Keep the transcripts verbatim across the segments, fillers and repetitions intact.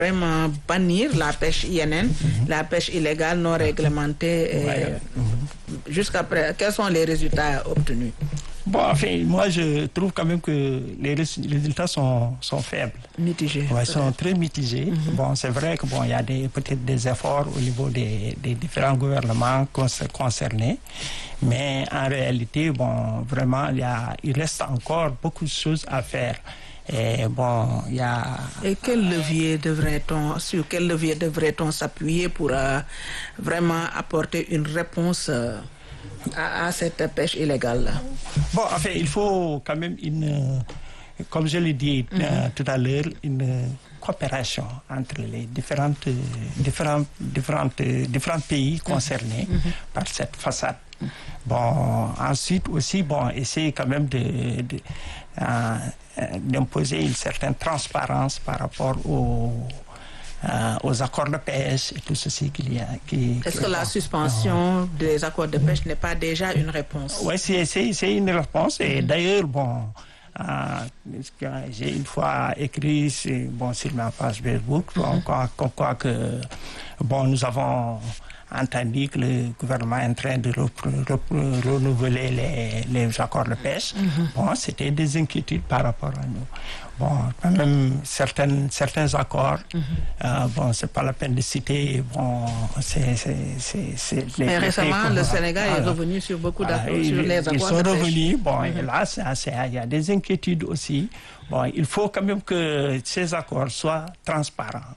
vraiment bannir la pêche I N N, mm-hmm. la pêche illégale non réglementée. Et ouais. mm-hmm. Jusqu'à présent, quels sont les résultats obtenus? Bon, enfin, moi, je trouve quand même que les résultats sont, sont faibles. Mitigés. Ouais, sont très mitigés. Mm-hmm. Bon, c'est vrai que bon, il y a des, peut-être des efforts au niveau des, des différents gouvernements concernés, mais en réalité, bon, vraiment, il y a, il reste encore beaucoup de choses à faire. Et bon, il y a... Et quel levier devrait-on, sur quel levier devrait-on s'appuyer pour euh, vraiment apporter une réponse euh, à, à cette pêche illégale-là? Bon, enfin, il faut quand même une, comme je l'ai dit mm-hmm. euh, tout à l'heure, une coopération entre les différentes, différentes, différentes, différents pays concernés mm-hmm. par cette façade. Bon, ensuite aussi, bon, essayer quand même de... de euh, d'imposer une certaine transparence par rapport aux, euh, aux accords de pêche et tout ceci qu'il y a. Qui, Est-ce qui que la suspension euh, des accords de pêche n'est pas déjà une réponse? Oui, c'est, c'est, c'est une réponse. Et mm-hmm. d'ailleurs, bon, euh, j'ai une fois écrit c'est, bon, sur ma page Facebook, mm-hmm. quoi, comme quoi que bon, nous avons entendu que le gouvernement est en train de re- re- renouveler les, les accords de pêche. Mm-hmm. Bon, c'était des inquiétudes par rapport à nous. Bon, quand même, certaines, certains accords, mm-hmm. euh, bon, c'est pas la peine de citer, bon, c'est... c'est, c'est, c'est les, Mais récemment, les, le Sénégal voilà. est revenu sur beaucoup d'accords, voilà, sur les accords de pêche. Ils sont revenus, bon, mm-hmm. et là, c'est, c'est, il y a des inquiétudes aussi. Bon, il faut quand même que ces accords soient transparents.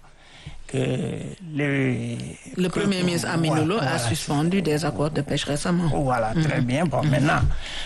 Le, le Premier que, ministre Aminoulo voilà, a voilà, suspendu des accords de pêche récemment. Voilà, très mm-hmm. bien. Bon, mm-hmm. maintenant,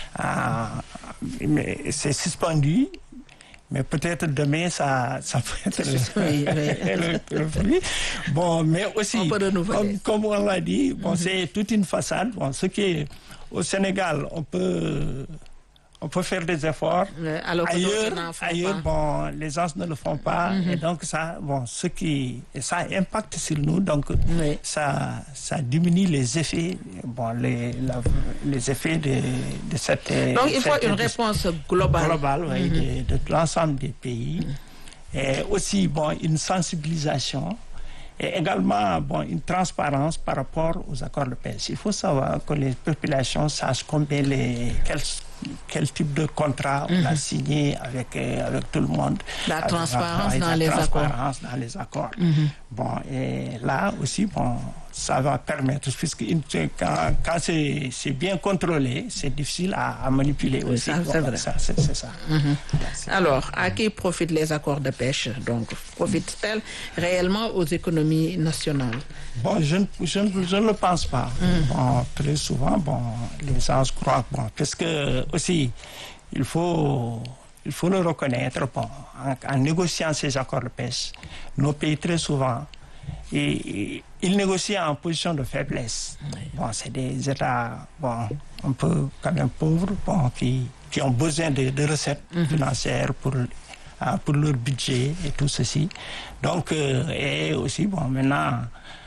euh, c'est suspendu, mais peut-être demain, ça, ça peut être oui, oui. le fruit. Bon, mais aussi, on comme, comme on l'a dit, bon, mm-hmm. c'est toute une façade. Bon, ce qui est au Sénégal, on peut... On peut faire des efforts. Ouais, alors que ailleurs, ailleurs bon, les gens ne le font pas. Mm-hmm. Et donc, ça, bon, ce qui, ça impacte sur nous. Donc, oui. ça, ça diminue les effets, bon, les, la, les effets de, de cette... Donc, il faut une réponse globale. Globale, oui, mm-hmm. de, de l'ensemble des pays. Mm-hmm. Et aussi, bon, une sensibilisation. Et également, bon, une transparence par rapport aux accords de pêche. Il faut savoir que les populations sachent combien les... Quels, quel type de contrat on mm-hmm. a signé avec, euh, avec tout le monde. La transparence, avec, dans, la les transparence dans les accords. Mm-hmm. Bon, et là aussi, bon, ça va permettre, puisque quand, quand c'est, c'est bien contrôlé, c'est difficile à, à manipuler oui, aussi. Ça, bon, c'est vrai. Ça, c'est, c'est ça. Mm-hmm. C'est Alors, à qui profitent les accords de pêche? Donc, profitent-elles réellement aux économies nationales? Bon, je, je, je ne le pense pas. Mm. Bon, très souvent, bon, les gens croient, bon, parce que aussi, il faut, il faut le reconnaître, bon, en, en négociant ces accords de pêche, nos pays très souvent, et, et, ils négocient en position de faiblesse. Oui. Bon, c'est des États, bon, un peu quand même pauvres, bon, qui, qui ont besoin de, de recettes mm-hmm. financières pour, uh, pour leur budget et tout ceci. Donc, euh, et aussi, bon, maintenant,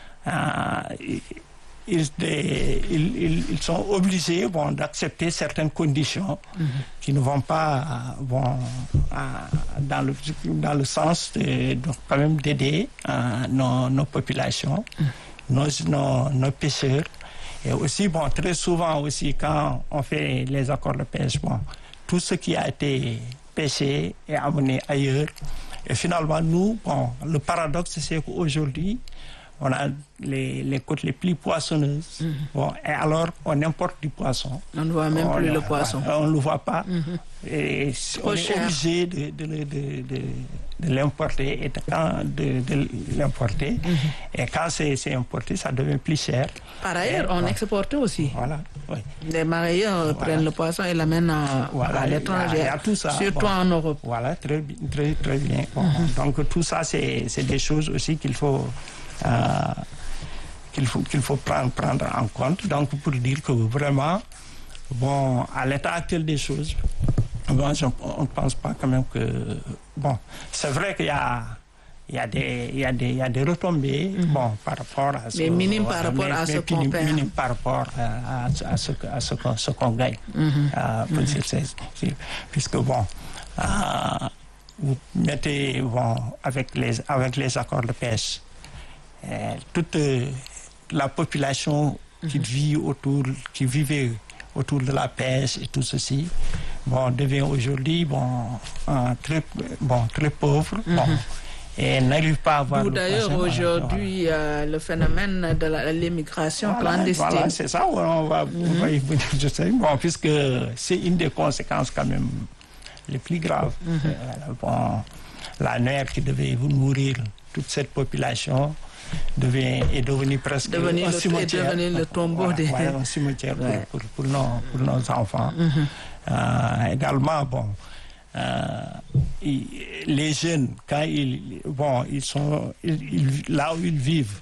uh, Ils, des, ils, ils sont obligés bon, d'accepter certaines conditions mm-hmm. qui ne vont pas bon, à, dans, le, dans le sens de, de quand même d'aider euh, nos, nos populations, mm-hmm. nos, nos, nos pêcheurs. Et aussi, bon, très souvent aussi, quand on fait les accords de pêche, bon, tout ce qui a été pêché est amené ailleurs. Et finalement, nous, bon, le paradoxe, c'est qu'aujourd'hui, on a les, les côtes les plus poissonneuses. Mm-hmm. Bon, et alors, on importe du poisson. On ne voit même on, plus on, le poisson. On ne le voit pas. Mm-hmm. Et Trop on cher. est obligé de, de, de, de, de l'importer. Et quand de, de l'importer, mm-hmm. et quand c'est, c'est importé, ça devient plus cher. Par ailleurs, et, on voilà. exporte aussi. Voilà. Oui. Les marailleurs voilà. prennent le poisson et l'amènent à, voilà. à l'étranger. Il y a tout ça. Surtout bon. en Europe. Voilà, très, très, très bien. Bon. Mm-hmm. Donc, tout ça, c'est, c'est des choses aussi qu'il faut... Euh, qu'il faut, qu'il faut prendre, prendre en compte. Donc, pour dire que vraiment, bon, à l'état actuel des choses, bon, je, on ne pense pas quand même que... Bon, c'est vrai qu'il y a, il y a, des, il y a, des, il y a des retombées, mm-hmm. bon, par rapport à ce... Mais minimes par rapport mais, à ce qu'on perd. Minimes par rapport à, à, à, ce, à ce, qu'on, ce qu'on gagne. Mm-hmm. Euh, mm-hmm. c'est, c'est, puisque, bon... Euh, vous mettez, bon, avec les, avec les accords de pêche, euh, toute euh, la population qui vit autour, qui vivait autour de la pêche et tout ceci, bon, devient aujourd'hui, bon, euh, très, bon, très pauvre, mm-hmm. bon, et n'arrive pas à avoir... D'ailleurs, aujourd'hui, euh, le phénomène de l'immigration voilà, clandestine. Voilà, c'est ça, on va, mm-hmm. on va y venir, je sais, bon, puisque c'est une des conséquences quand même les plus graves. Mm-hmm. euh, bon, la mer qui devait vous nourrir toute cette population devient, est devenue presque devenu un le, cimetière. Est devenu le tombeau voilà, des... ouais, un cimetière ouais. pour, pour, pour, nos, pour nos enfants. Mm-hmm. euh, également, bon, euh, ils, les jeunes, quand ils, bon, ils sont, ils, ils, là où ils vivent,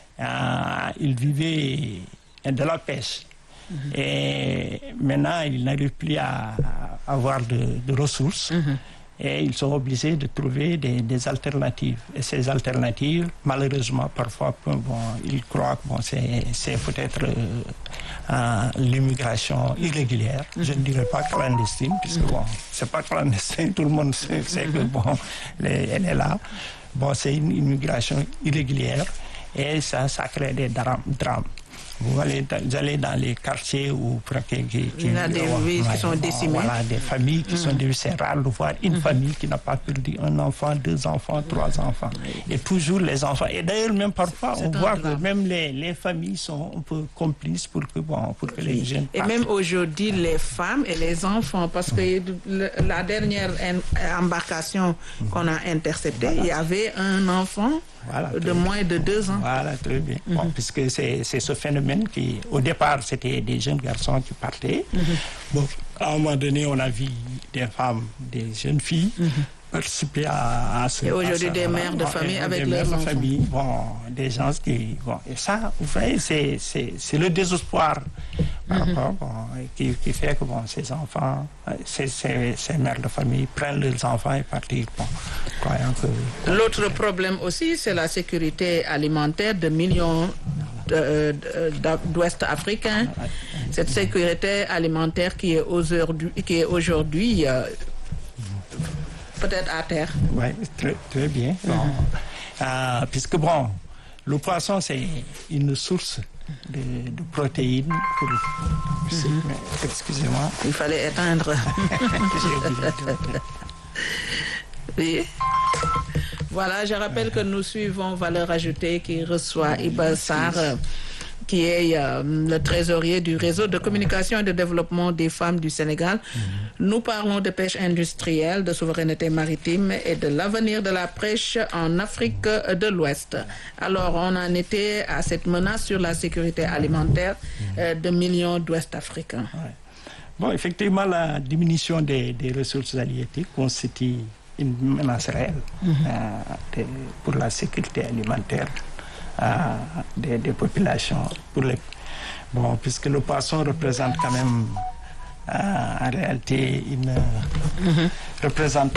euh, ils vivaient de la pêche. Mm-hmm. Et maintenant, ils n'arrivent plus à, à avoir de, de ressources. Mm-hmm. Et ils sont obligés de trouver des, des alternatives. Et ces alternatives, malheureusement, parfois, bon, ils croient que bon, c'est, c'est peut-être euh, euh, l'immigration irrégulière. Mm-hmm. Je ne dirais pas clandestine, puisque bon, c'est pas clandestin, tout le monde sait, sait que bon, les, elle est là. Bon, c'est une immigration irrégulière et ça, ça crée des drames. drames. Vous allez, vous allez dans les quartiers où qui, qui, il y a des villes qui sont décimées. Voilà, des familles qui mmh. sont décimées. C'est rare de voir une mmh. famille qui n'a pas perdu un enfant, deux enfants, trois enfants. Et toujours les enfants. Et d'ailleurs, même parfois, c'est on voit drame. que même les, les familles sont un peu complices pour que, bon, pour que oui. les jeunes Et partent. même aujourd'hui, les femmes et les enfants, parce que le, la dernière embarcation mmh. qu'on a interceptée, voilà. il y avait un enfant voilà, de bien. moins de deux ans. Voilà, très bien. Mmh. Bon, puisque c'est, c'est ce phénomène qui, au départ, c'était des jeunes garçons qui partaient. Mmh. Bon, à un moment donné, on a vu des femmes, des jeunes filles mmh. participer à, à ce... Et aujourd'hui, des voilà, mères de famille avec des leurs mères enfants. De famille, bon, des gens qui... Bon, et ça, vous voyez, c'est, c'est, c'est le désespoir par mmh. rapport, bon, qui, qui fait que bon, ces enfants, ces, ces, ces mères de famille prennent leurs enfants et partent, bon, croyant que... L'autre problème aussi, c'est la sécurité alimentaire de millions de, de, d'Ouest africains. Cette sécurité alimentaire qui est aujourd'hui, qui est aujourd'hui euh, peut-être à terre. Oui, très, très bien. Bon. Mm-hmm. Euh, puisque bon, le poisson, c'est une source de, de protéines. Pour, mm-hmm. Excusez-moi. Il fallait éteindre. Oui. Voilà, je rappelle que nous suivons Valeur Ajoutée qui reçoit Iba Sarr, qui est euh, le trésorier du réseau de communication et de développement des femmes du Sénégal. Mm-hmm. Nous parlons de pêche industrielle, de souveraineté maritime et de l'avenir de la pêche en Afrique de l'Ouest. Alors, on en était à cette menace sur la sécurité alimentaire euh, de millions d'Ouest-Africains. Ouais. Bon, effectivement, la diminution des, des ressources halieutiques constitue une menace réelle mm-hmm. euh, de, pour la sécurité alimentaire euh, des, des populations. Pour les, bon, puisque le poisson représente quand même euh, en réalité une mm-hmm. représente,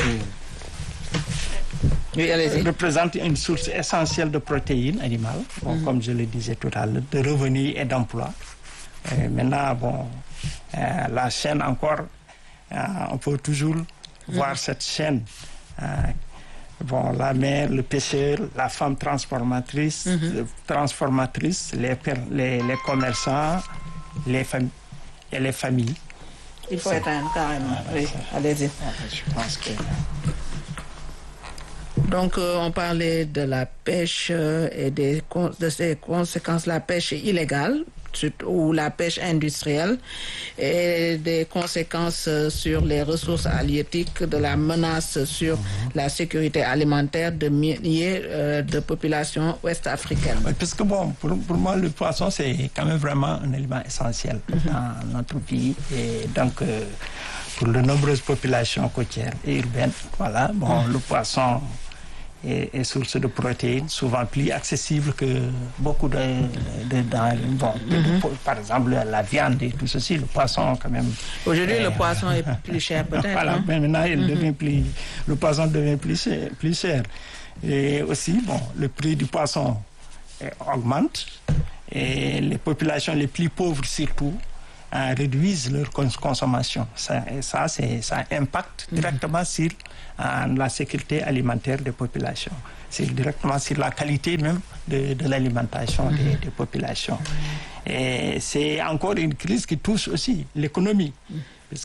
oui, allez-y. représente une source essentielle de protéines animales, bon, mm-hmm. comme je le disais tout à l'heure, de revenus et d'emplois. Et maintenant, bon, euh, la chaîne encore, euh, on peut toujours voir mmh. cette chaîne. Euh, bon, la mère, le pêcheur, la femme transformatrice, mmh. transformatrice les, les, les commerçants les fam- et les familles. Il faut éteindre carrément. Ah, oui, allez-y. Je pense que... Donc, euh, on parlait de la pêche euh, et des, de ses conséquences, la pêche illégale ou la pêche industrielle et des conséquences sur les ressources halieutiques, de la menace sur mmh. la sécurité alimentaire de milliers euh, de populations ouest-africaines. Oui, parce que bon, pour, pour moi, le poisson, c'est quand même vraiment un élément essentiel mmh. dans notre pays. Et donc, euh, pour de nombreuses populations côtières et urbaines, voilà, bon, mmh. le poisson est, est source de protéines, souvent plus accessible que beaucoup de, de, dans, bon, mm-hmm. de, par exemple la viande et tout ceci, le poisson quand même. Aujourd'hui, euh, le poisson est plus cher peut-être. Voilà, hein? Mais maintenant, il mm-hmm. devient plus, le poisson devient plus cher, plus cher. Et aussi, bon, le prix du poisson eh, augmente et les populations les plus pauvres surtout euh, réduisent leur cons consommation. Ça, et ça, c'est, ça impacte directement mm-hmm. sur euh, la sécurité alimentaire des populations. C'est directement sur la qualité même de, de l'alimentation mm-hmm. des, des populations. Mm-hmm. Et c'est encore une crise qui touche aussi l'économie, mm-hmm. parce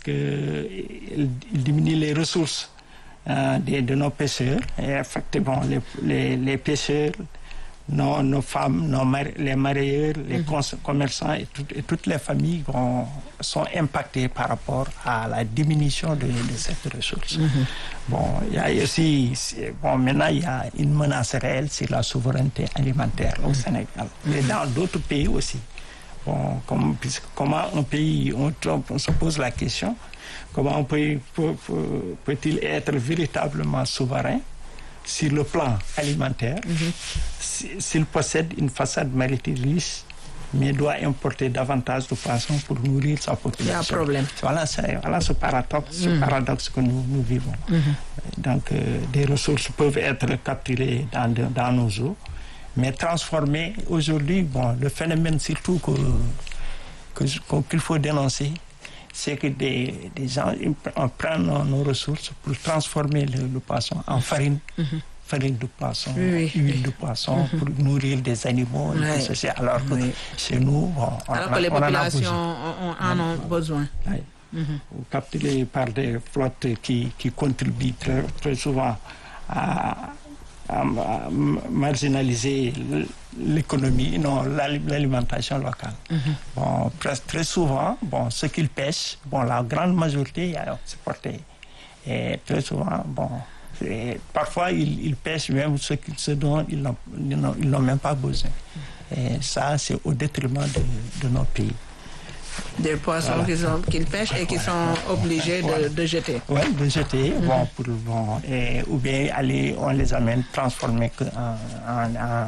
qu'il diminue les ressources euh, de, de nos pêcheurs. Et effectivement, les, les, les pêcheurs, nos, nos femmes, nos mar les mareyeurs, les mm-hmm. commerçants et, tout, et toutes les familles vont, sont impactées par rapport à la diminution de, de cette ressource. Mm-hmm. Bon, il y a aussi, bon, maintenant il y a une menace réelle sur la souveraineté alimentaire au Sénégal mm-hmm. et dans d'autres pays aussi. Bon, comme, comment un pays, on, on se pose la question, comment un pays peut, peut, peut-il être véritablement souverain sur le plan alimentaire, mm-hmm. s'il possède une façade maritime riche, mais doit importer davantage de poissons pour nourrir sa population. Il y a un problème. Voilà, voilà ce paradoxe, mm-hmm. ce paradoxe que nous, nous vivons. Mm-hmm. Donc, euh, des ressources peuvent être capturées dans, de, dans nos eaux, mais transformées aujourd'hui, bon, le phénomène surtout que, que, qu'il faut dénoncer, c'est que des, des gens on prend nos, nos ressources pour transformer le, le poisson en farine, mm-hmm. farine de poisson, oui, huile oui. de poisson, mm-hmm. pour nourrir des animaux, oui. et ceci, alors que oui. chez nous, bon, on, alors a, que les on populations en en ont besoin. Oui. Mm-hmm. Capturés par des flottes qui, qui contribuent très, très souvent à, à, à marginaliser l'économie, non, l'alimentation locale. Mm-hmm. Bon, presque très souvent, bon, ce qu'ils pêchent, bon, la grande majorité a supporté. Et très souvent, bon, et parfois ils, ils pêchent même ce, ce dont ils n'ont, ils n'ont même pas besoin. Et ça, c'est au détriment de, de nos pays. Des poissons voilà. qu'ils, ont, qu'ils pêchent et qui sont obligés de, de jeter. Oui, de jeter, mm-hmm. bon, pour, bon, et, ou bien aller, on les amène transformer en, en,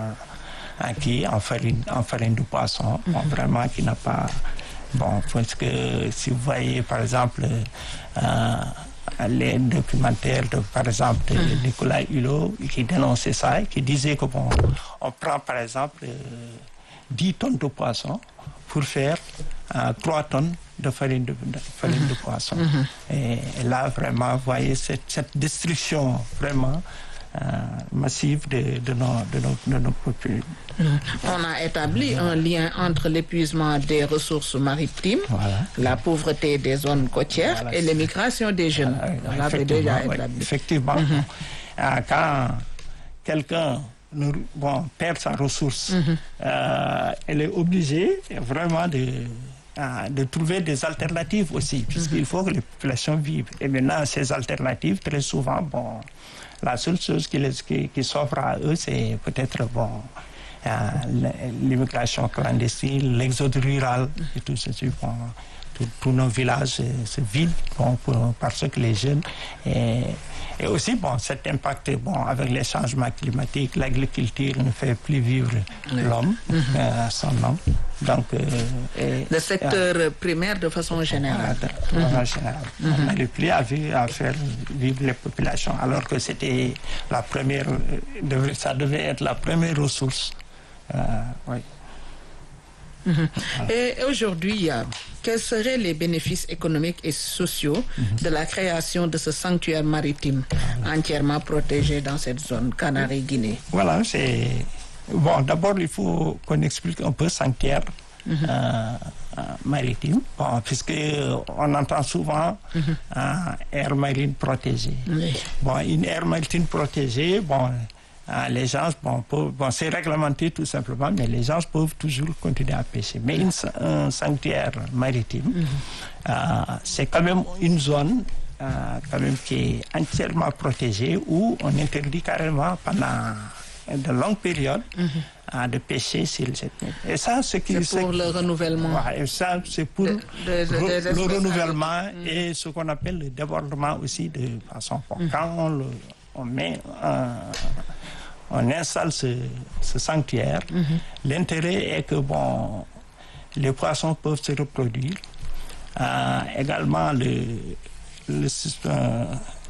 en, en, qui, en, farine, en farine de poisson, mm-hmm. bon, vraiment qui n'a pas... Bon, parce que si vous voyez, par exemple, euh, les documentaires, de, par exemple, de mm-hmm. Nicolas Hulot, qui dénonçait ça, et qui disait que, bon, on prend, par exemple, euh, dix tonnes de poissons pour faire euh, trois tonnes de farine de, de, farine mm-hmm. de poisson. Mm-hmm. Et, et là, vraiment, vous voyez cette, cette destruction vraiment euh, massive de, de nos, de nos, de nos populations. Mm-hmm. On a établi mm-hmm. un lien entre l'épuisement des ressources maritimes, voilà. la pauvreté des zones côtières voilà, et l'émigration des jeunes. Voilà, on l'avait déjà établi. Oui, effectivement. Mm-hmm. euh, quand quelqu'un bon, perd sa ressource, mm-hmm. euh, elle est obligée vraiment de, euh, de trouver des alternatives aussi, puisqu'il mm-hmm. faut que les populations vivent. Et maintenant, ces alternatives, très souvent, bon, la seule chose qui, les, qui, qui s'offre à eux, c'est peut-être bon, euh, l'immigration clandestine, l'exode rural et tout ceci. Bon, tous nos villages se vident bon, pour, parce que les jeunes... Et, Et aussi, bon, cet impact, bon, avec les changements climatiques, l'agriculture ne fait plus vivre oui. l'homme, mm-hmm. euh, son homme. Donc, euh, et, le secteur euh, primaire de façon générale. De façon mm-hmm. générale. Mm-hmm. On n'arrive plus à, vivre, à faire vivre les populations, alors que c'était la première, ça devait être la première ressource. Euh, oui. Mm-hmm. Voilà. Et aujourd'hui, euh, quels seraient les bénéfices économiques et sociaux mm-hmm. de la création de ce sanctuaire maritime voilà. entièrement protégé dans cette zone Canaries-Guinée? Voilà, c'est... Bon, d'abord, il faut qu'on explique un peu sanctuaire mm-hmm. euh, euh, maritime, bon, puisqu'on entend souvent mm-hmm. euh, aire marine protégée. Oui. Bon, une aire maritime protégée, bon... Ah, les gens, bon, peuvent, bon, c'est réglementé tout simplement, mais les gens peuvent toujours continuer à pêcher. Mais une, un sanctuaire maritime, mm-hmm. euh, c'est quand même une zone euh, quand même qui est entièrement protégée où on interdit carrément pendant de longues périodes mm-hmm. euh, de pêcher sur cette mer. Et ça, c'est, qui, c'est pour c'est, le renouvellement. Ouais, et ça, c'est pour de, de, de, re, le renouvellement mm-hmm. et ce qu'on appelle le débordement aussi de poissons. Mm-hmm. Quand on, le, on met un on installe ce, ce sanctuaire, mm-hmm. l'intérêt est que bon, les poissons peuvent se reproduire. Euh, également, le, le, euh,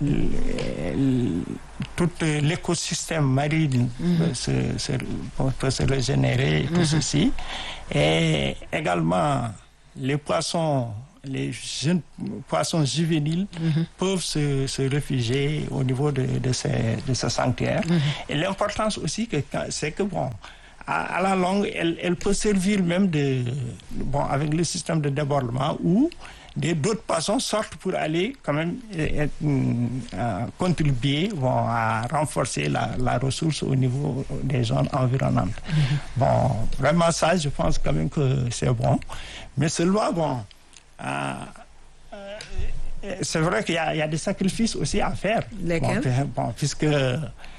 le, tout l'écosystème marin mm-hmm. peut, se, se, peut se régénérer et tout mm-hmm. ceci. Et également, les poissons, les jeunes poissons juvéniles mm-hmm. peuvent se, se réfugier au niveau de, de ces, de ces sanctuaires. Mm-hmm. Et l'importance aussi, que, c'est que, bon, à, à la longue, elle, elle peut servir même de, bon, avec le système de débordement où des, d'autres poissons sortent pour aller quand même euh, euh, contribuer bon, à renforcer la, la ressource au niveau des zones environnantes. Mm-hmm. Bon, vraiment ça, je pense quand même que c'est bon. Mais seulement, bon, euh, euh, c'est vrai qu'il y a, il y a des sacrifices aussi à faire. Lesquels? Bon, bon, puisque euh,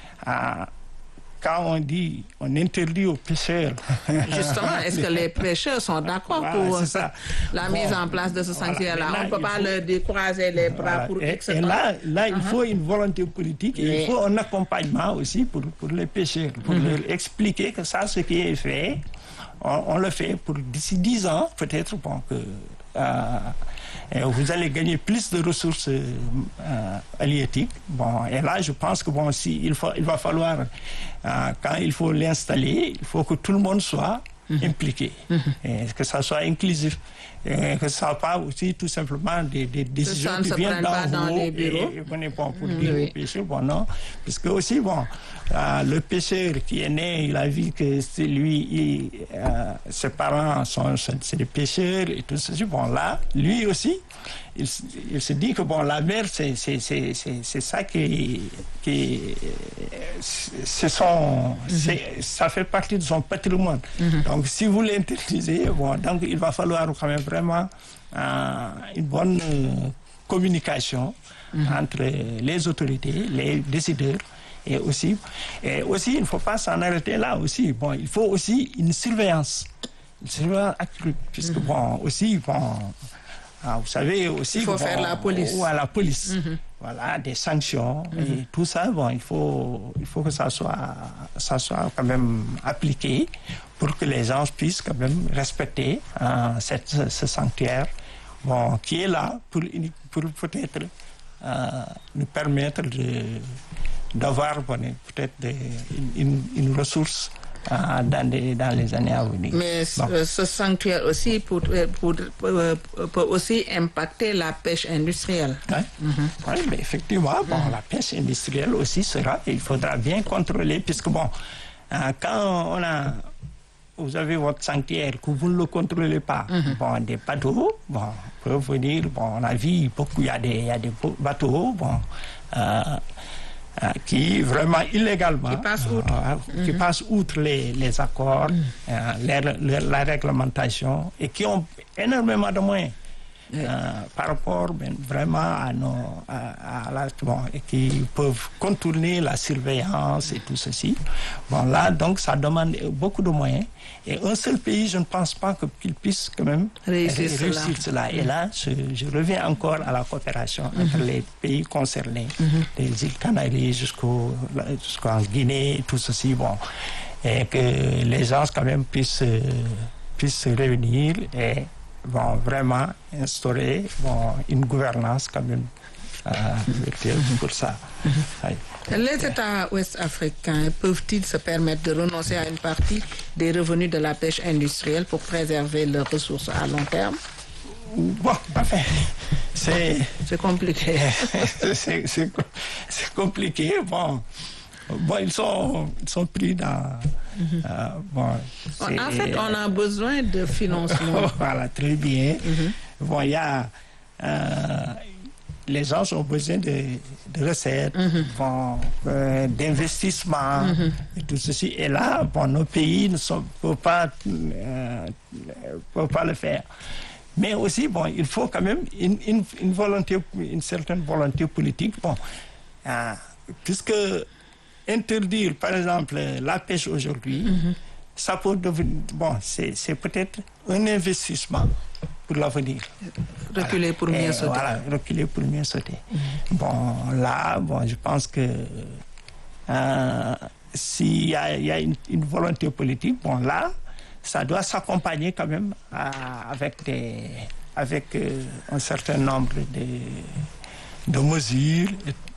quand on dit, on interdit aux pêcheurs. Justement, est-ce que les pêcheurs sont d'accord voilà, pour ça. la bon, mise en place de ce sanctuaire-là? Voilà, on ne peut pas faut... le décourager les bras voilà, pour... Et, et là, là, il uh-huh. faut une volonté politique et oui. il faut un accompagnement aussi pour, pour les pêcheurs, pour mm-hmm. leur expliquer que ça, ce qui est fait, on, on le fait pour d'ici dix ans, peut-être, bon, que... Euh, et vous allez gagner plus de ressources euh, halieutiques. Bon, et là, je pense que bon, si il, faut, il va falloir, euh, quand il faut l'installer, il faut que tout le monde soit mm-hmm. impliqué, mm-hmm. et que ça soit inclusif, et que ça ne soit pas aussi tout simplement des, des décisions qui viennent d'en haut et, et bon, pour mm-hmm. dire oui. au pêcheur, bon non, parce que aussi, bon, euh, le pêcheur qui est né, il a vu que c'est lui, il, euh, ses parents sont, c'est des pêcheurs et tout ceci, bon là, lui aussi, il, il se dit que bon, la mer, c'est, c'est, c'est, c'est, c'est ça qui, qui c'est son, mm-hmm. c'est, ça fait partie de son patrimoine. Mm-hmm. Donc, si vous l'interdisez, bon, donc il va falloir quand même vraiment euh, une bonne euh, communication mm-hmm. entre les autorités, les décideurs, et aussi, et aussi, il ne faut pas s'en arrêter là aussi. Bon, il faut aussi une surveillance, une surveillance accrue, puisque mm-hmm. bon, aussi, bon, ah, vous savez aussi... Il faut bon, faire la police. Ou à la police. Mm-hmm. Voilà, des sanctions mm-hmm. et tout ça, bon, il faut, il faut que ça soit, ça soit quand même appliqué pour que les gens puissent quand même respecter hein, cette, ce, ce sanctuaire, bon, qui est là pour, pour peut-être euh, nous permettre de, d'avoir bon, peut-être des, une, une ressource Dans, des, dans les années à venir. Mais bon. ce, ce sanctuaire aussi pour, pour, pour, peut aussi impacter la pêche industrielle. Oui, mm-hmm. oui mais effectivement, bon, mm-hmm. la pêche industrielle aussi sera, il faudra bien contrôler, puisque bon, euh, quand on a, vous avez votre sanctuaire, que vous ne le contrôlez pas, mm-hmm. bon, des bateaux, bon, peuvent venir, bon, on a vu beaucoup, il y a des, il y a des bateaux, bon, euh, Euh, qui vraiment illégalement qui passent outre, euh, mm-hmm. qui passent outre les, les accords, mm-hmm. euh, les, les, la réglementation et qui ont énormément de moyens mm-hmm. euh, par rapport ben, vraiment à nos à, à la, bon, et qui peuvent contourner la surveillance et tout ceci. Bon là donc ça demande beaucoup de moyens et un seul pays je ne pense pas que, qu'il puisse quand même réussir, réussir cela. cela. Mm-hmm. Et là je, je reviens encore à la coopération mm-hmm. entre les pays concernés, mm-hmm. des îles Canaries jusqu'au jusqu'en Guinée, tout ceci, bon, et que les gens quand même puissent puissent se réunir et bon, vraiment instaurer bon, une gouvernance quand même euh, virtuelle pour ça. Mm-hmm. Les États ouest-africains peuvent-ils se permettre de renoncer à une partie des revenus de la pêche industrielle pour préserver leurs ressources à long terme? Bon, parfait. C'est, c'est compliqué. c'est, c'est, c'est compliqué. Bon, bon ils, sont, ils sont pris dans... Mm-hmm. Euh, bon, en fait, on a besoin de financement. Voilà, très bien. Mm-hmm. Bon, il y a... Euh, les gens ont besoin de, de recettes, mm-hmm. bon, euh, d'investissements, mm-hmm. et tout ceci. Et là, bon, nos pays ne sont, peuvent pas, euh, peuvent pas le faire. Mais aussi, bon, il faut quand même une, une, une volonté, une certaine volonté politique. Bon, euh, puisque interdire, par exemple, la pêche aujourd'hui, mm-hmm. ça peut devenir, bon, c'est, c'est peut-être un investissement pour l'avenir. Reculer pour mieux Et sauter. Voilà, reculer pour mieux sauter. Mm-hmm. Bon, là, bon, je pense que euh, s'il y a, il y a une, une volonté politique, bon, là, ça doit s'accompagner quand même euh, avec, des, avec euh, un certain nombre de, de mesures.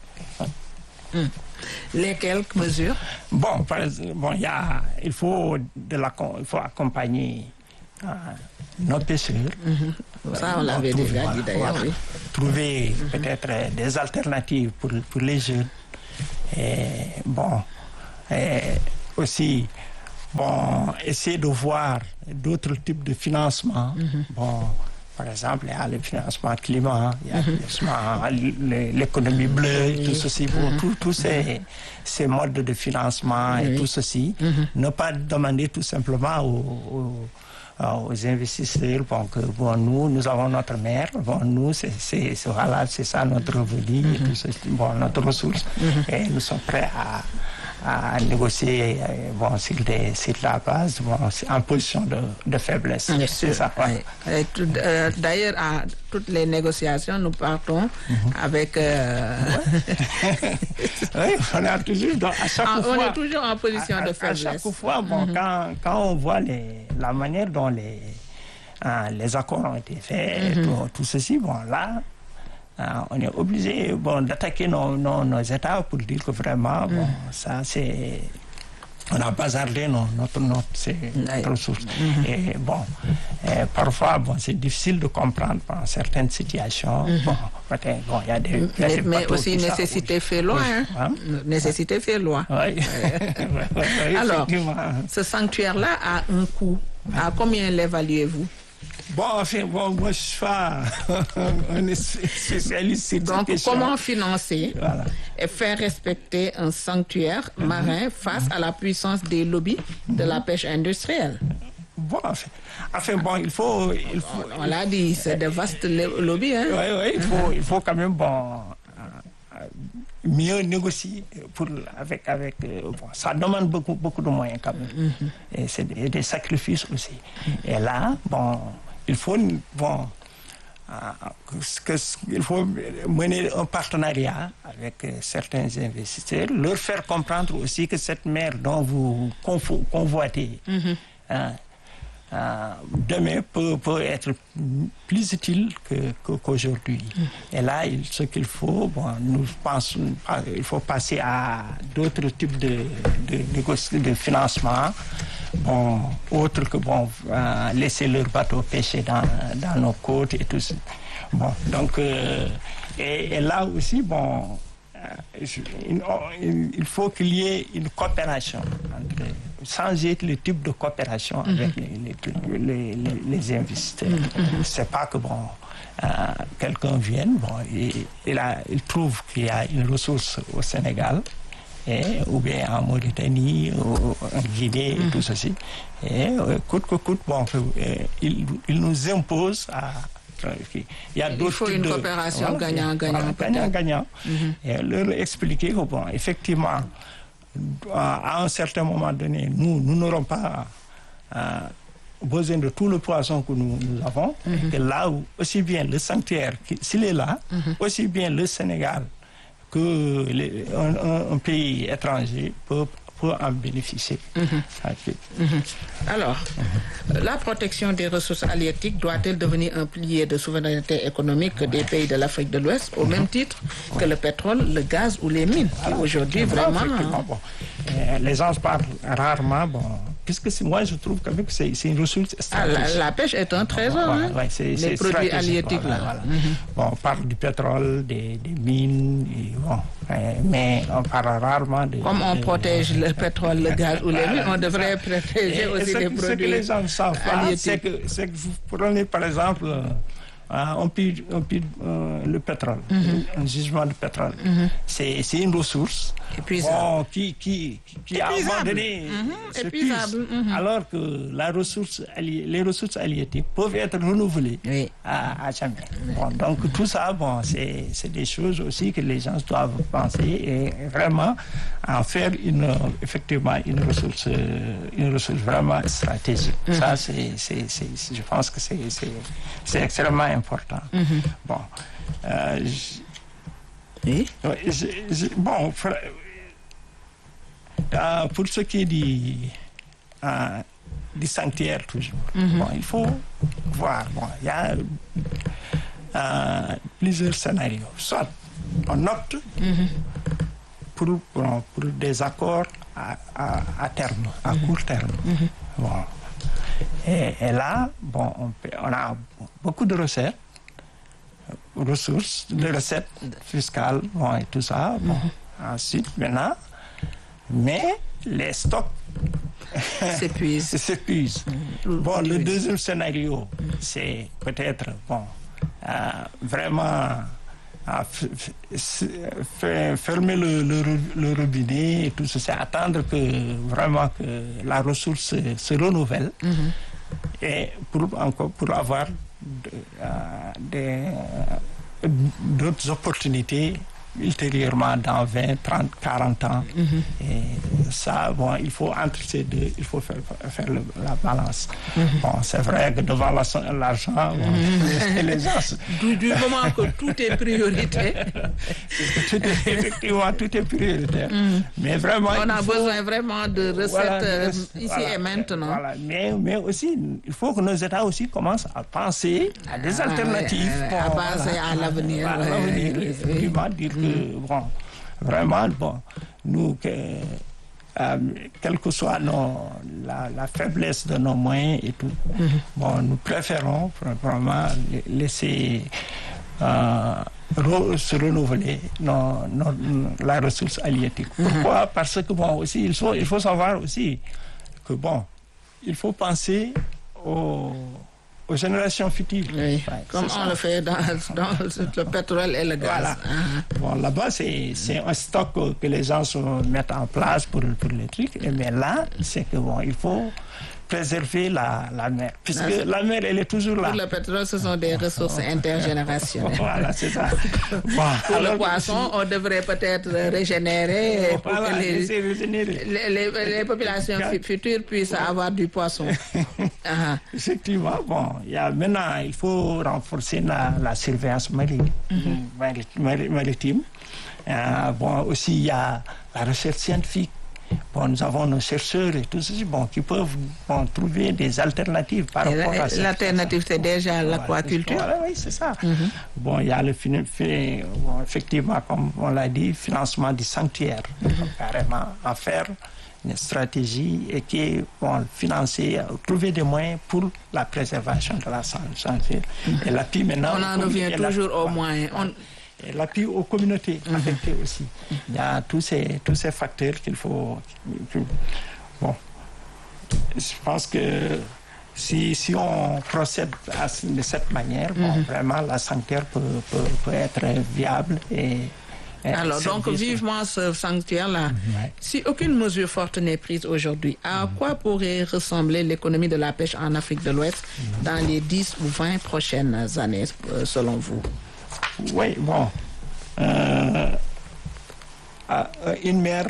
Mm. Lesquelles mesures? Bon, par exemple, bon, il y a, il faut de la, il faut accompagner euh, nos pêcheurs. Mm-hmm. Ça, on l'avait bon, déjà dit d'ailleurs. Voilà, oui. Trouver mm-hmm. peut-être euh, des alternatives pour, pour les jeunes. Et bon, et aussi, bon, essayer de voir d'autres types de financement. Mm-hmm. Bon, par exemple, il y a le financement climat, il y a mm-hmm. l'économie bleue, mm-hmm. tout ceci, bon, mm-hmm. tous ces, ces modes de financement mm-hmm. et tout ceci. Mm-hmm. Ne pas demander tout simplement aux, aux, aux investisseurs bon, que bon, nous, nous avons notre mer, bon, nous, c'est, c'est, c'est, voilà, c'est ça notre revenu, mm-hmm. et tout ceci, bon, notre ressource, mm-hmm. et nous sommes prêts à à négocier bon, sur, des, sur la base, bon, en position de, de faiblesse. Bien sûr. C'est ça. Ouais. Et tout, euh, d'ailleurs, à toutes les négociations, nous partons mm-hmm. avec... Euh... Ouais. Oui, on est toujours, dans, à chaque ah, fois... On est toujours en position à, de faiblesse. À chaque fois, bon, mm-hmm. quand, quand on voit les, la manière dont les, hein, les accords ont été faits, mm-hmm. tout, tout ceci, bon, là... Euh, on est obligé bon, d'attaquer nos, nos, nos États pour dire que vraiment, mm. bon, ça c'est... On n'a pas hasardé nos, notre, notre, c'est, notre ressource. Mm-hmm. Et bon, et parfois, bon, c'est difficile de comprendre dans certaines situations. Mm-hmm. Bon, peut-être, bon, il y a des... Mais, y a des mais aussi, nécessité fait loi. Hein? Hein? Nécessité fait loi. Oui. Oui, alors, ce sanctuaire-là a un coût. À combien l'évaluez-vous? Bon, enfin, bon, moi, je suis pas un spécialiste. Donc, comment financer voilà. et faire respecter un sanctuaire mm-hmm. marin face mm-hmm. à la puissance des lobbies mm-hmm. de la pêche industrielle? Bon, enfin, enfin bon, il faut... Il faut on l'a dit, c'est de vastes lobbies. Hein? Oui, oui, il faut, il faut quand même, bon... mieux négocier pour, avec... avec bon, ça demande beaucoup, beaucoup de moyens, quand même. Mm-hmm. Et c'est des, des sacrifices aussi. Mm-hmm. Et là, bon... Il faut, bon, euh, que, il faut mener un partenariat avec euh, certains investisseurs, leur faire comprendre aussi que cette mer dont vous convo- convoitez mm-hmm. hein, euh, demain peut, peut être plus utile que, que, qu'aujourd'hui. Mm-hmm. Et là, il, ce qu'il faut, bon, nous pensons, il faut passer à d'autres types de, de, de, de financement. Bon, autre que bon, euh, laisser leurs bateaux pêcher dans, dans nos côtes et tout ça. Bon, donc, euh, et, et là aussi, bon, euh, il, il faut qu'il y ait une coopération, entre, changer le type de coopération mm-hmm. avec les, les, les, les investisseurs. Mm-hmm. C'est pas que bon, euh, quelqu'un vienne, bon, il, il, a, il trouve qu'il y a une ressource au Sénégal. Et, ou bien en Mauritanie, ou en Guinée, et mmh. tout ceci. Et coûte que coûte, bon, il, il nous impose à... Il, y a il faut une de, coopération voilà, gagnant-gagnant. Voilà, gagnant-gagnant. Mmh. Et leur expliquer que, bon, effectivement, à un certain moment donné, nous, nous n'aurons pas euh, besoin de tout le poisson que nous, nous avons. Mmh. Et là où, aussi bien le sanctuaire, s'il est là, mmh. aussi bien le Sénégal, que les, un, un, un pays étranger peut, peut en bénéficier. Mm-hmm. Okay. Mm-hmm. Alors, mm-hmm. la protection des ressources halieutiques doit-elle devenir un pilier de souveraineté économique des pays de l'Afrique de l'Ouest, au mm-hmm. même titre que le pétrole, le gaz ou les mines, qui alors, aujourd'hui vraiment... Hein... Bon. Euh, les gens parlent rarement, bon, puisque c'est, moi je trouve quand même que c'est, c'est une ressource stratégique. Ah, la, la pêche est un trésor, voilà, hein? Ouais, c'est, les c'est produits halieutiques. Voilà, voilà. Mm-hmm. Bon, on parle du pétrole, des, des mines, et bon, mais on parle rarement de... Comme on de, protège de, le pétrole, le gaz ou les mines, on devrait protéger aussi les produits halieutiques. Ce que les gens ne savent pas, c'est que, c'est que vous prenez par exemple... Ah, on pille, on pille euh, le pétrole, mm-hmm. un jugement de pétrole. Mm-hmm. C'est, c'est une ressource bon, qui, qui, qui à un moment donné mm-hmm. s'épuise. Mm-hmm. Alors que la ressource, les ressources halieutiques peuvent être renouvelées oui. à, à jamais. Oui. Bon, donc tout ça, bon, c'est, c'est des choses aussi que les gens doivent penser et vraiment en faire une, effectivement une ressource, une ressource vraiment stratégique. Mm-hmm. Ça, c'est, c'est, c'est, je pense que c'est, c'est, c'est extrêmement important. Mm-hmm. Bon, euh, j... oui? j, j, bon, for, euh, pour ce qui est du, euh, du sanctuaire toujours, mm-hmm. bon, il faut voir. Bon, il y a euh, plusieurs scénarios. Soit on opte mm-hmm. pour, pour, pour des accords à, à, à terme, à mm-hmm. court terme. Mm-hmm. Bon. Et, et là, bon, on, peut, on a beaucoup de recettes, ressources, de recettes fiscales, bon, et tout ça. Bon. Mm-hmm. Ensuite, maintenant, mais les stocks s'épuisent. s'épuisent. Mm-hmm. Bon, le deuxième scénario, mm-hmm. c'est peut-être, bon, euh, vraiment euh, f- f- fermer le, le, le robinet et tout ça, c'est attendre que vraiment que la ressource se, se renouvelle. Mm-hmm. Et pour, encore, pour avoir de, euh, des, euh, d'autres opportunités ultérieurement dans vingt, trente, quarante ans. Mm-hmm. Et ça, bon, il faut entre ces deux, il faut faire, faire le, la balance. Mm-hmm. Bon, c'est vrai que devant la, l'argent, bon, mm-hmm. les gens... Du, du moment que tout est priorité. tout est, effectivement, tout est prioritaire. Mm-hmm. Mais vraiment... On a faut, besoin vraiment de recettes voilà, euh, ici voilà, et maintenant. Voilà. Mais, mais aussi, il faut que nos États aussi commencent à penser à des alternatives. Ah, bon, à penser voilà, à l'avenir. À l'avenir, oui, effectivement, oui. Dire que, bon, vraiment, bon, nous, que, euh, quelle que soit nos, la, la faiblesse de nos moyens et tout, mm-hmm. bon, nous préférons vraiment laisser euh, re, se renouveler nos, nos, la ressource halieutique. Mm-hmm. Pourquoi? Parce que, bon, aussi, il faut, il faut savoir aussi que, bon, il faut penser aux... aux générations futures. Oui, ouais, comme on ça. Le fait dans, dans le pétrole et le gaz. Voilà. Uh-huh. Bon, là-bas, c'est, c'est un stock que les gens se mettent en place pour, pour les trucs. Et mais là, c'est que bon, il faut préserver la, la mer. Puisque ah, la mer, elle est toujours là. Pour le pétrole, ce sont des ressources intergénérationnelles. Voilà, c'est ça. Bon, pour alors, le poisson, on devrait peut-être régénérer pour voilà, que les, les, les, les populations futures puissent avoir du poisson. uh-huh. Effectivement, bon, il y a, maintenant, il faut renforcer la, la surveillance marine, mm-hmm. maritime. Euh, bon, aussi, il y a la recherche scientifique. Bon, nous avons nos chercheurs et tout ceci, bon, qui peuvent bon, trouver des alternatives par et rapport la, à ça. L'alternative, c'est déjà l'aquaculture. Voilà, oui, c'est ça. Mm-hmm. Bon, il y a le fin, fin, bon, effectivement, comme on l'a dit, financement du sanctuaire. Mm-hmm. Donc, carrément, à faire une stratégie et qui est bon, financer, trouver des moyens pour la préservation de la sanctuaire. Mm-hmm. Et l'appui maintenant... On en revient toujours aux moyens. On... Et l'appui aux communautés mm-hmm. affectées aussi. Il y a tous ces, tous ces facteurs qu'il faut... Bon, je pense que si, si on procède à, de cette manière, mm-hmm. bon, vraiment, la sanctuaire peut, peut, peut être viable et... Alors, donc, vivement ce sanctuaire-là. Ouais. Si aucune mesure forte n'est prise aujourd'hui, à mmh. quoi pourrait ressembler l'économie de la pêche en Afrique de l'Ouest mmh. dans les dix ou vingt prochaines années, selon vous? Oui, bon. Euh, une mer...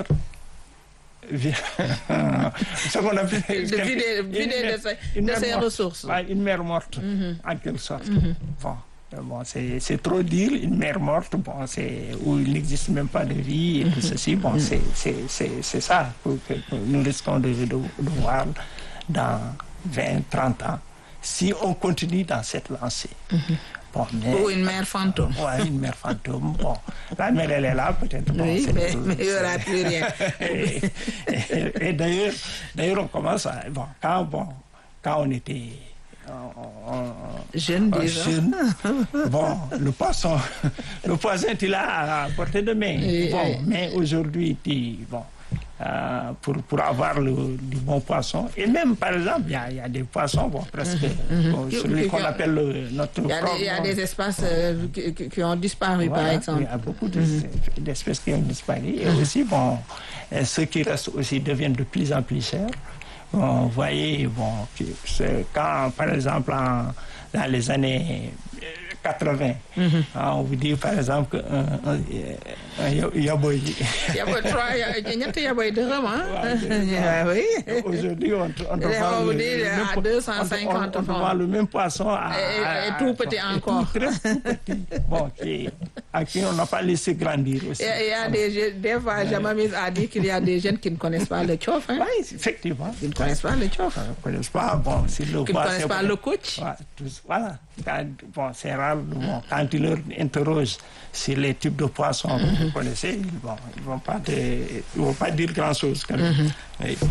ce qu'on appelle... De vider, vider de, ses, de ses ressources. Une mer morte, mmh. en quelque sorte. Mmh. Bon. Bon, c'est, c'est trop dire, une mer morte, bon, c'est, où il n'existe même pas de vie et tout ceci. Bon, mm-hmm. c'est, c'est, c'est, c'est ça que, que, que nous risquons de, de, de voir dans vingt, trente ans, si on continue dans cette lancée. Mm-hmm. Bon, mais, ou une mer fantôme. Oui, une mer fantôme. Bon, la mer, elle est là, peut-être. Bon, oui, c'est mais, tout, mais il n'y aura plus rien. et, et, et d'ailleurs, d'ailleurs, on commence à... Bon, quand, bon, quand on était... Jeune déjà. Jeune. Bon, le poisson, le poisson, il a à portée de main. Et, bon, et... mais aujourd'hui, tu, bon, euh, pour, pour avoir le, du bon poisson, et même par exemple, il y a, y a des poissons, bon, presque, mm-hmm. bon, celui qu'on appelle le, notre. Il y a des, y a des espèces euh, qui, qui ont disparu, voilà, par exemple. Il y a beaucoup de, mm-hmm. d'espèces qui ont disparu. Et mm-hmm. aussi, bon, ceux qui restent aussi deviennent de plus en plus chers. Bon, vous voyez, bon, quand, par exemple, en, dans les années quatre-vingts, mm-hmm. on vous dit, par exemple, qu'un yaboy... Yaboy trois, il y a yaboy de rhum, hein? Oui. Aujourd'hui, on, on te vend le, le, à deux cent cinquante on, on, on vend le même poisson à... Et, à, et tout petit à, encore. Tout, très tout petit. Bon, qui, à qui on n'a pas laissé grandir aussi. Il y a des, des fois, Jamamis a dit qu'il y a des jeunes qui ne connaissent pas le tchof, hein? Oui, effectivement. Ils ne connaissent pas le tchof. Ils ne connaissent pas, bon, si le Qui ne connaissent pas le coach. Voilà. Bon, c'est rare, bon, quand tu leur interroges sur les types de poissons que mm-hmm. vous connaissez, bon, ils ne vont, vont pas dire grand-chose. Quand même. Mm-hmm. Oui.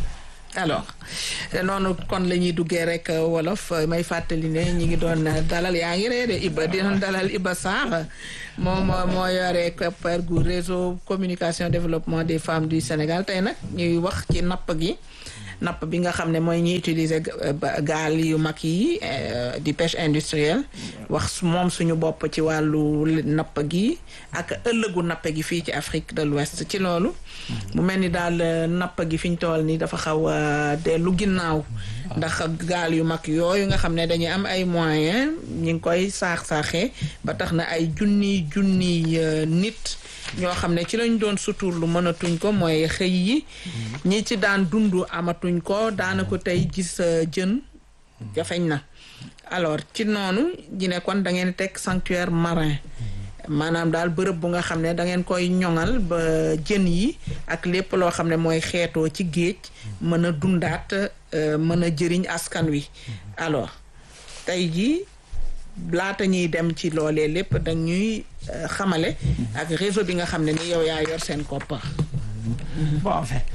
alors noonu kon la ñuy duggee rek wolof may fàttali ne ñi ngi doon dalal yaa ngi ree de Iba di doon dalal Iba Sarr moom moo yore koppar gu réseau communication développement des femmes du Sénégal tey nag ñuy wax ci napp gi napp bi nga xam ne mooy ñuy utiliser gaal yu mag yi di pêche industrielle wax moom suñu bopp ci wàllu napp gi ak ëllëgu napp gi fii ci Afrique de l'Ouest ci loolu mu mel ni daal napp gi fi ñu toll nii dafa xaw a dellu ginnaaw ndax gaal yu mag yooyu nga xam ne dañuy am ay moyens ñi ngi koy saax-saaxee ba tax na ay junni junni nit ñoo xam ne ci lañ doon sutur lu mënatuñ ko mooy xëy yi ñi ci daan dund amatuñ ko daanaka tey gis jën jafeñ na alors ci noonu ji ne kon da ngeen teg sanctuaire marin maanaam daal bërëb bu nga xam ne da ngeen koy ñoŋal ba jën yi ak lépp loo xam ne mooy xeetoo ci géej mën a dundaat mën a jëriñ askan wi alors tey ji laata ñuy dem ci loolee lépp dañuy xamale ak réseau bi nga xam ne ni yow yaa yor seen koppar. bon en fait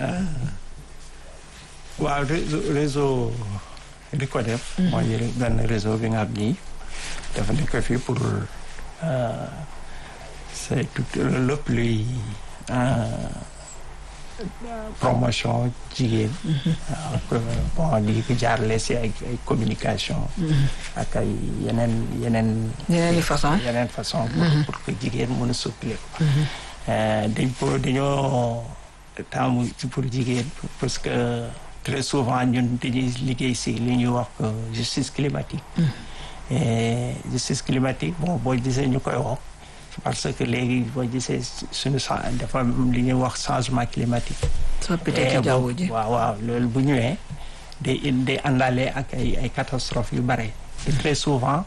waaw réseau di ko def. mooy benn réseau bi nga xam ni dafa nekk fii pour c'est tout lépp luy promotion jigéen. bon di ko jaarale si ay ay communication. ak ay yeneen yeneen. yeneen i façon yeneen façon. pour que jigéen mën a sukkale ko. dañ ko dañoo taamu ci pour jigéen parce que très souvent ñun dañuy liggéey si li ñuy wax justice climatique. et justice climatique bon boo gisee ñu koy wax. parce que léegi boo gisee suñu dafa li ñuy wax changement climatique. soppite ci jaww ji waaw waaw loolu bu ñëwee day day àndaale ak ay ay catastrophes yu bare. et très souvent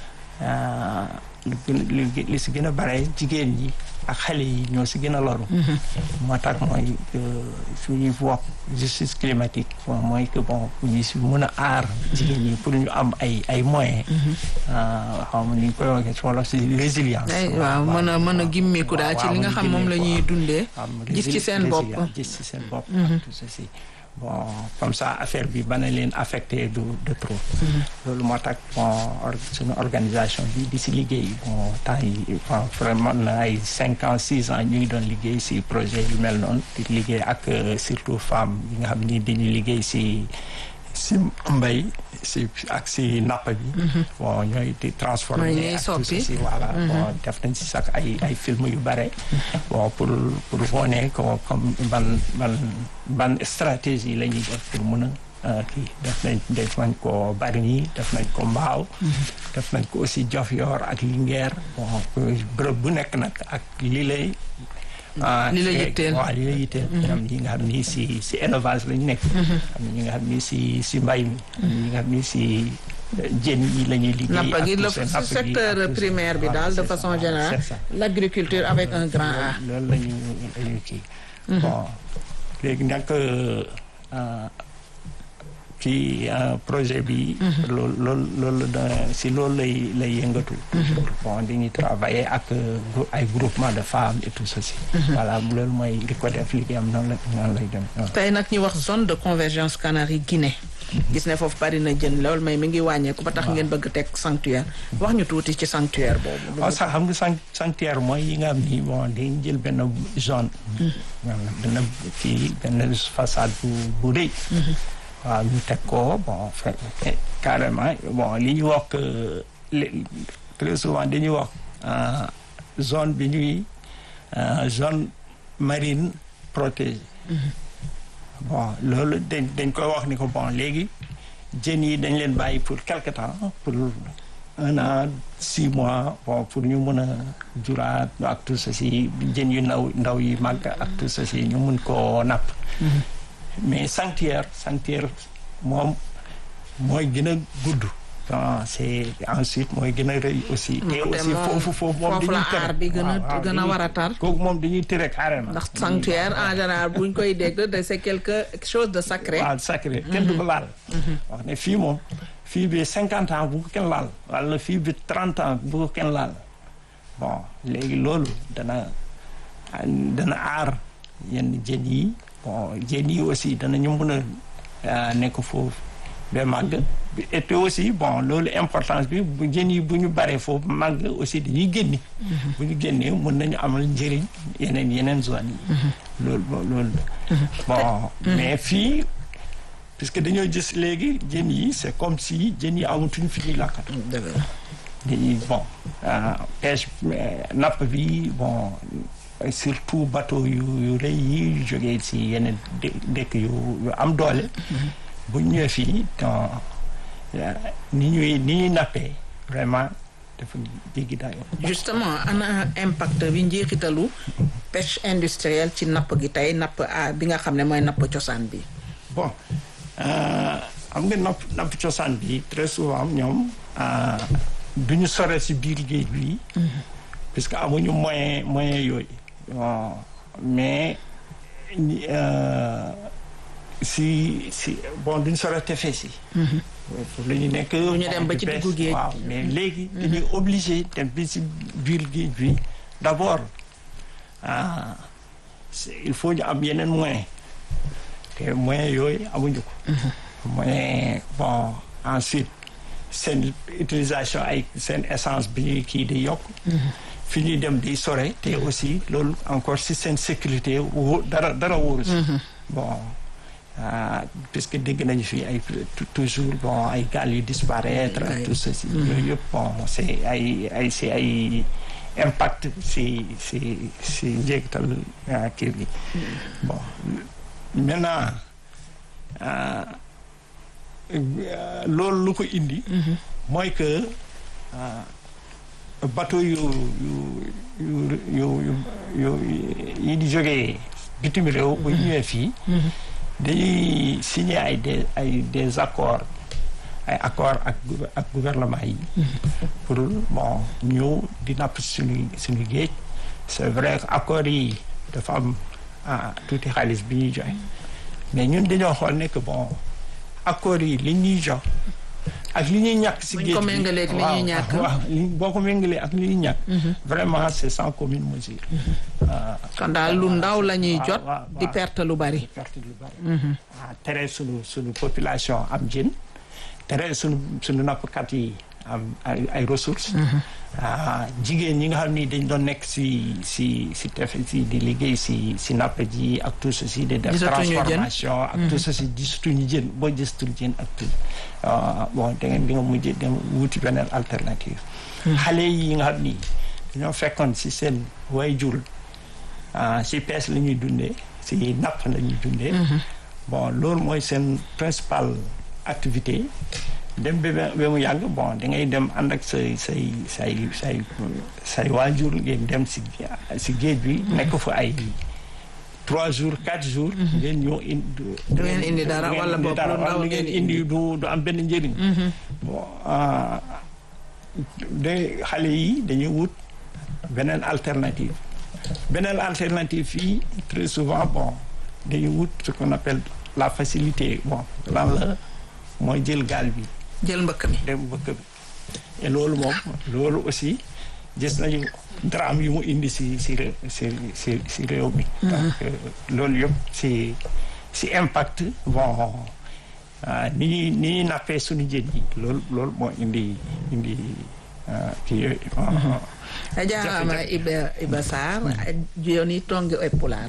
li li si gën a bare jigéen ñi ak xale yi ñoo si gën a loru. moo tax mooy suñuy wax justice climatique bon mooy que bon ñu si mën a aar jigéen ñi pour ñu am ay ay moyens. xaw ma ni ñu koy waxee wala si résilience. waaw mën a mën a gimmiku daal ci li nga xam moom la ñuy dundee. gis ci seen bopp gis ci seen bopp. tout ceci bon comme ça affaire bi ba na leen affecté de de trop. loolu moo tax bon suñu organisation bi di si liggéey bon temps yi vraiment na ay cinq ans six ans ñu ngi doon liggéey si projet yu mel noonu di liggéey ak surtout femmes yi nga xam ni dañuy liggéey si si mbay si ak si napp bi. bon ñooy di transformer ak tout ceci voilà bon def nañ si sax ay ay film yu bare. bon pour pour wane ko comme ban ban ban stratégie la ñuy def pour mën a kii def nañ def nañ ko Bargny def nañ ko Mbao. def nañ ko aussi Diofior ak Linguère bon bërëb bu nekk nag ak li lay. li la yitteel waaw li la yitteel. am ñi nga xam ni si si élevage lañu nekk. am ñi nga xam ni si si mbay mi. ñi nga xam ni si jën yi la ñuy liggéey. napp gi le secteur primaire bi daal de façon générale. l'agriculture avec un grand A. loolu la ñu la ñu kii. bon léegi nag ci projet bi. loolu loolu loolu da si loolu lay lay yëngatu. bon dañuy travailler ak ay groupement de femmes et tout ceci. voilà loolu mooy li ko def liggéeyam noonu la noonu lay dem. tey nag ñu wax zone de convergence Canaries Guinée. gis ne foofu bari na jën lool mais mi ngi wàññeeku ba tax ngeen bëgg teg sanctuaire. wax ñu tuuti ci sanctuaire boobu. waaw sax xam nga sanctuaire mooy yi nga xam ni bon dañuy jël benn zone. benn kii benn façade bu bu rëy. waaw ñu teg ko bon carrément bon li ñu wax très souvent dañuy wax zone bi ñuy zone marine protégée. bon loolu dañ dañ koy wax ni ko bon léegi jën yi dañ leen bàyyi pour quelque temps pour un an six mois bon pour ñu mën a juraat ak tout ceci jën yu ndaw ndaw yi màgg ak tout ceci ñu mun koo napp. mais sanctuaire sanctuaire moom mooy gën a gudd. ah c'est ensuite mooy gën a rëy aussi. te aussi foofu foofu moom dañuy tere aar bi gën a gën a war a tar. kooku moom dañuy tere carrément. ndax sanctuaire en général buñ koy dégg de c'est quelque chose de sacré. waaw sacré kenn du ko laal. wax ne fii moom fii bi cinquante ans bu ko kenn laal. wala fii bi trente ans bu ko kenn laal bon léegi loolu dana dana aar yenn jën yi. bon jën yi aussi danañu mën a nekk foofu ba màgg et puis aussi bon loolu importance bi bu jën yi bu ñu baree foofu màgg aussi dañuy génni bu ñu génnee mën nañu amal njëriñ yeneen yeneen zones yi loolu loolu bon mais fii puisque dañoo gis léegi jën yi c'est comme si jën yi amatuñu fi ñuy lakkatu dañuy bon pêche napp bi bon surtout bateau yu yu rëy yi jógee si yeneen dëkk yu yu am doole bu ñu ñëwee fii ni ñuy ni ñuy nappee vraiment dafa jéggi dayoo. justement ana impact bi njeexitalu pêche industrielle ci napp gi tey napp bi nga xam ne mooy napp cosaan bi. bon am nga napp napp cosaan bi très souvent ñoom du ñu sore si biir géej bi. puisque amuñu moyen moyen yooyu. bon mais si si bon duñ sore tefes yi. foofu la ñu nekk. ñu dem ba ci diggu géej. waaw mais léegi dañuy obligé dem bi si biir géej bi d'abord ah il faut ñu am yeneen moyen te moyen yooyu amuñu ko. moyen bon ensuite seen utilisation ay seen essence bi ñuy kii di yokk. fi ñuy dem di sore te aussi loolu encore si seen sécurité wó dara dara wóoru si. bon puisque dégg nañu fi ay toujours bon ay gaal yu disparaître tout ceci yooyu yëpp bon c'est ay ay c'est ay impact si si si njeegital kii bi bon maintenant loolu lu ko indi mooy que bateau yu yu yu yu yu yi di jógee bitim réew bu ñëwee fii dañuy signer ay des ay des accords ay accords ak ak gouvernement yi pour bon ñëw di napp suñu suñu géej c'est vrai que accords yi dafa am tuuti xaalis bi ñuy joxe mais ñun dañoo xool ne que bon accords yi li ñuy jox ak li ñuy ñàkk si géej bi waaw boo ko méngalee ak li ñuy ñàkk vraiment c'est sans commune mesure. kon daal lu ndaw la ñuy jot di perte lu bari. perte lu bari. tere sunu sunu population am jën tere sunu sunu nappkat yi am ay ressources. jigéen ñi nga xam ni dañ doon nekk si si si tefe si di liggéey si si napp ji ak tout ceci di def transformation ak tout ceci gisatuñu jën boo gisatul jën ak tout bon da ngeen di nga mujj dem wuti beneen alternative. xale yi nga xam ni dañoo fekkoon si seen waajur si pêche la ñuy dundee si napp la ñuy dundee. bon loolu mooy seen principal activité. dem ba ba mu yàgg bon da ngay dem ànd ak say say say say say waajur ngeen dem si si géej bi. nekk fa ay trois jours quatre jours. ngeen ñëw indi. du ngeen indi dara wala boog lu ndaw ngeen indi du du am benn njëriñ. bon de xale yi dañuy wut beneen alternative. beneen alternative fii très souvent bon dañuy wut ce qu'on appelle la facilité bon lan la mooy jël gaal bi. jël mbëkk bi dem mbëkk bi et loolu moom loolu aussi gis nañu drame yu mu indi si si si si si réew mi. donc loolu yëpp si si impact bon ni ñuy ni ñuy nappee suñu jën yi loolu loolu moo indi indi kii yooyu. a jaaraama Iba Iba Sarr joni tongi e Pulaar.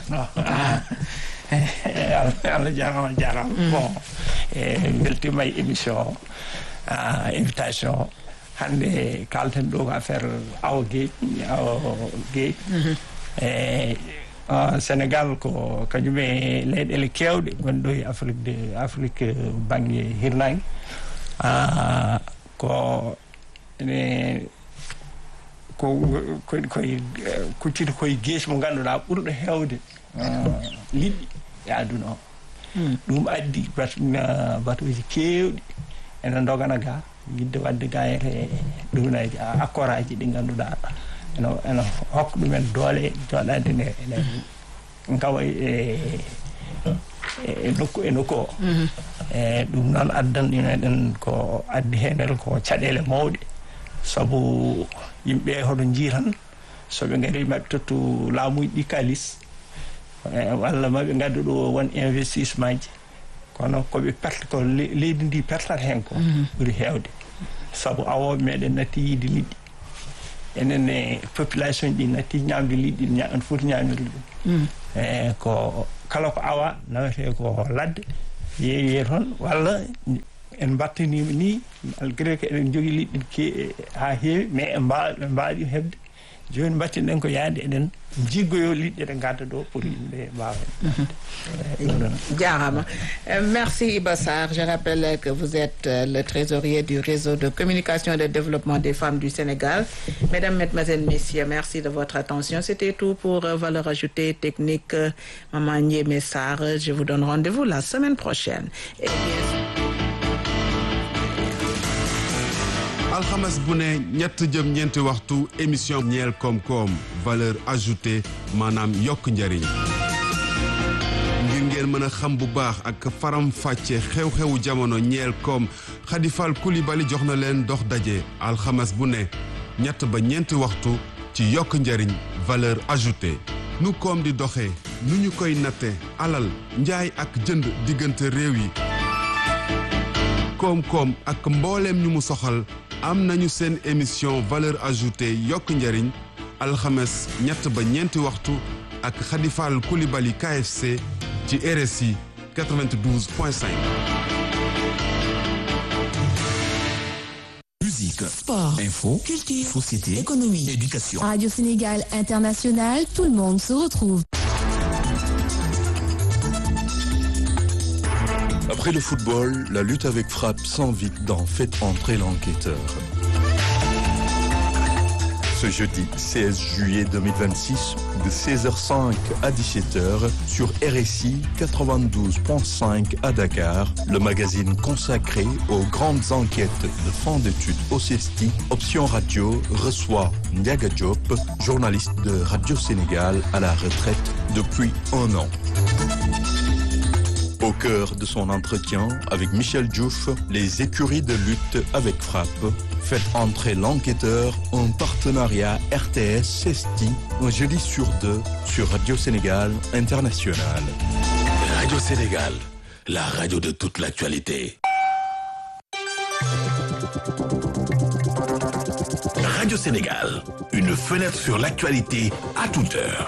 Allah jaarama jaarama bon beltima e émission invitation hande kalten ɗo ko affaire awa gueej awa gueej e Sénégal ko kañum e leyɗele kewɗe gonɗo e Afrique de Afrique banggue hirnangue ko ene ko koye kuccide koye gueej mo ganduɗa ɓurɗo hewde liɗɗi e aduna o ɗum addi batuji kewɗi ene dogana ga yidde wadde ga e ɗumnaji accord aji ɗi ganduɗa eno eno hokka ɗumen doole joɗade nde ene gawa e e nokku e nokku o e ɗum noon addan inen ko addi henel ko caɗele mawɗe saabu yimɓe hoɗo jiiran soɓe gari maɓe tottu laamuji ɗi kalis walla maɓe gaddu ɗo won investissement ji kono koɓe perte ko leydi ndi pertata hen ko ɓuuri hewde saabu awoɓe meɗen natti yiide liɗɗi enen e population ɗi natti ñamde liɗɗi en foti ñamirde ɗum e ko kala ko awa nawete ko ladde yeeye toon walla en mbattanima ni malgré que eɗen jogui liɗɗi ha heewi mais e mbawa ɓe mbaɗi hebde joni mbattinɗen ko yaade eɗen jiggoyo liɗɗi ɗe gadda ɗo pour yimɓe mbawa hen. Jarama. Merci Iba Sarr. Je rappelle que vous êtes le trésorier du réseau de communication et de développement des femmes du Sénégal. Mesdames, Mesdemoiselles, Messieurs, merci de votre attention. C'était tout pour Valeurs Ajoutées Technique Maman Ndiémé Sarr. Je vous donne rendez-vous la semaine prochaine. Et bien sûr... alxames bu ne ñett jëm ñeenti waxtu émission ñeel koom-koom valeur ajoutée maanaam yokk njariñ ngir ngeen mën a xam bu baax ak faram fàcce xew-xewu jamono ñeel koom Khady Fall Coulibaly jox na leen dox daje alxames bu ne ñett ba ñeenti waxtu ci yokk njariñ valeur ajoutée nu koom di doxee nu ñu koy natte alal njaay ak jënd diggante réew yi koom-koom ak mbooleem ñu mu soxal am nañu seen émission valeur ajoutée yokk njariñ alxames ñett ba ñeenti waxtu ak Khady Fall Coulibaly K F C ci R S I quatre-vingt-douze point cinq. Musique, sport, info, culture, société, économie, éducation. Radio Sénégal International, tout le monde se retrouve. Après le football, la lutte avec frappe s'invite dans Faites entrer l'enquêteur. Ce jeudi seize juillet deux mille vingt-six, de seize heures cinq à dix-sept heures, sur R S I quatre-vingt-douze point cinq à Dakar, le magazine consacré aux grandes enquêtes de fin d'études au C E S T I, Option Radio, reçoit Ndiaga Diop, journaliste de Radio Sénégal à la retraite depuis un an. Au cœur de son entretien avec Michel Diouf, les écuries de lutte avec frappe. Faites entrer l'enquêteur, un partenariat R T S C E S T I, un jeudi sur deux sur Radio Sénégal International. Radio Sénégal, la radio de toute l'actualité. Radio Sénégal, une fenêtre sur l'actualité à toute heure.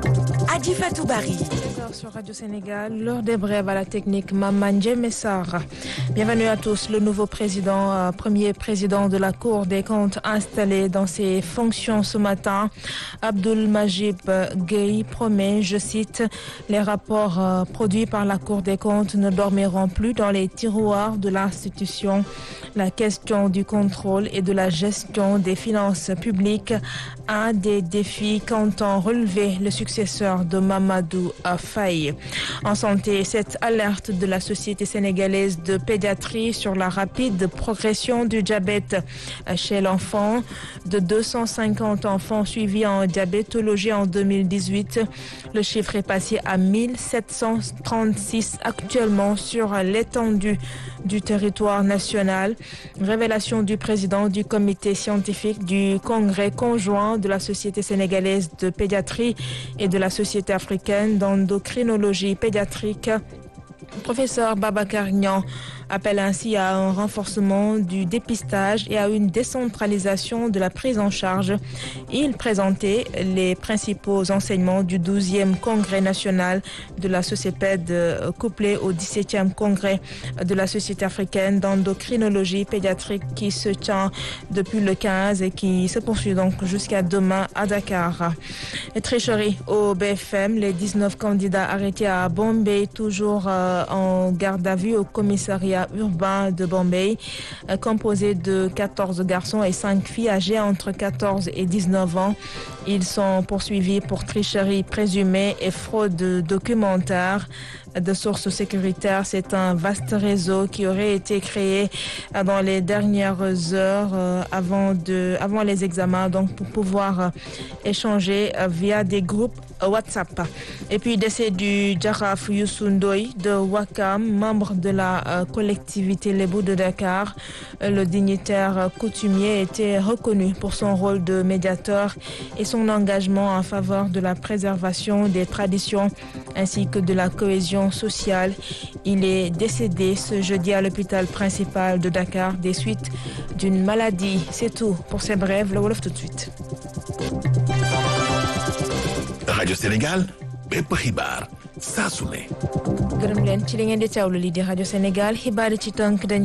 Adi Fatou Bari. Sur Radio Sénégal, l'heure des brèves à la technique Maman Ndiémé Sarr. Bienvenue à tous. Le nouveau président, euh, premier président de la Cour des comptes installé dans ses fonctions ce matin, Abdoul Majib Gueye, promet, je cite, les rapports euh, produits par la Cour des comptes ne dormiront plus dans les tiroirs de l'institution. La question du contrôle et de la gestion des finances publiques, un des défis qu'entend relever le successeur de Mamadou Faye. En santé, cette alerte de la Société sénégalaise de pédiatrie sur la rapide progression du diabète chez l'enfant. De deux cent cinquante enfants suivis en diabétologie en deux mille dix-huit, le chiffre est passé à mille sept cent trente-six actuellement sur l'étendue du territoire national. Révélation du président du comité scientifique du congrès conjoint de la Société sénégalaise de pédiatrie et de la Société africaine d'endocrinologie pédiatrique. Professeur Babacar Niang appelle ainsi à un renforcement du dépistage et à une décentralisation de la prise en charge. Il présentait les principaux enseignements du douzième congrès national de la Sociépède couplé au dix-septième congrès de la Société africaine d'endocrinologie pédiatrique qui se tient depuis le quinze et qui se poursuit donc jusqu'à demain à Dakar. Et tricherie au B F M, les dix-neuf candidats arrêtés à Bombay, toujours euh, en garde à vue au commissariat urbain de Bombay, euh, composé de quatorze garçons et cinq filles âgées entre quatorze et dix-neuf ans. Ils sont poursuivis pour tricherie présumée et fraude documentaire. De sources sécuritaires, c'est un vaste réseau qui aurait été créé dans les dernières heures euh, avant, de, avant les examens, donc pour pouvoir euh, échanger euh, via des groupes WhatsApp. Et puis décès du Djaraf Youssou Ndoye de Ouakam, membre de la euh, collectivité Lébou de Dakar. Euh, le dignitaire coutumier était reconnu pour son rôle de médiateur et son engagement en faveur de la préservation des traditions ainsi que de la cohésion communication sociale. Il est décédé ce jeudi à l'hôpital principal de Dakar des suites d'une maladie. C'est tout pour ces brèves. Le Wolof tout de suite. Radio Sénégal, bépp xibaar saa su ne. gërëm leen ci li ngeen di teewlu lii di rajo Sénégal xibaar yi ci tënk dañ